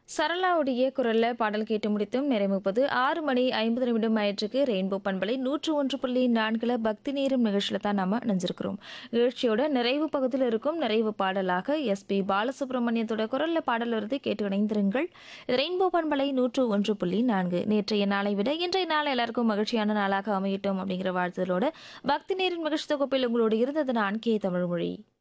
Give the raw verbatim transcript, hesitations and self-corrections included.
சரளாவுடைய குரல்ல பாடல் கேட்டு முடித்தும் நிறைமுப்பது ஆறு மணி ஐம்பது நிமிடம் ஆயிற்றுக்கு ரெயின்போ பண்பலை நூற்று ஒன்று புள்ளி நான்குல பக்தி நேரம் நிகழ்ச்சியில் தான் நாம நினைஞ்சிருக்கிறோம். நிகழ்ச்சியோட நிறைவு பகுதியில் இருக்கும் நிறைவு பாடலாக எஸ் பி பாலசுப்ரமணியத்தோட குரல்ல பாடல் வருது கேட்டு இணைந்திருங்கள். இது ரெயின்போ பண்பலை நூற்று ஒன்று புள்ளி நான்கு. நேற்றைய நாளை விட இன்றைய நாள் எல்லாருக்கும் மகிழ்ச்சியான நாளாக அமையட்டும் அப்படிங்கிற வாழ்த்துதலோட பக்தி நேரின் மகிழ்ச்சி தொகுப்பில் உங்களோடு இருந்தது நான் கே தமிழ்மொழி.